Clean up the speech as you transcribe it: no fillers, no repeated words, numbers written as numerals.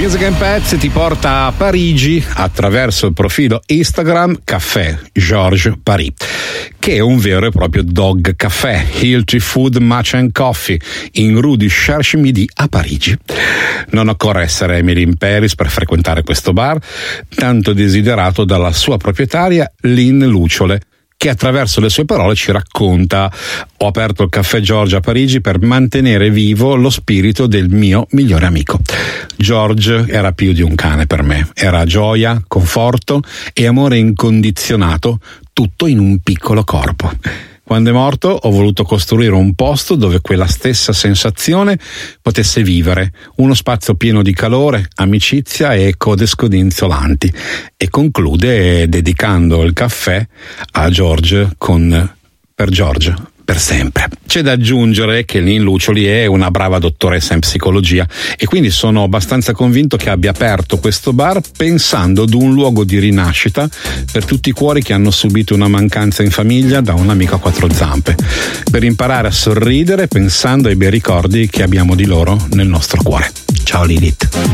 Music and Pets ti porta a Parigi attraverso il profilo Instagram Café Georges Paris, che è un vero e proprio dog caffè, Healthy Food Matcha and Coffee, in Rue du Cherche-Midi a Parigi. Non occorre essere Emily in Paris per frequentare questo bar, tanto desiderato dalla sua proprietaria Lynn Luciole, che attraverso le sue parole ci racconta: ho aperto il Caffè George a Parigi per mantenere vivo lo spirito del mio migliore amico. George era più di un cane per me, era gioia, conforto e amore incondizionato, tutto in un piccolo corpo. Quando è morto ho voluto costruire un posto dove quella stessa sensazione potesse vivere, uno spazio pieno di calore, amicizia e code scodinzolanti. E conclude dedicando il caffè a George con Per George per sempre. C'è da aggiungere che Lynn Lucioli è una brava dottoressa in psicologia e quindi sono abbastanza convinto che abbia aperto questo bar pensando ad un luogo di rinascita per tutti i cuori che hanno subito una mancanza in famiglia da un amico a quattro zampe, per imparare a sorridere pensando ai bei ricordi che abbiamo di loro nel nostro cuore. Ciao Lilith.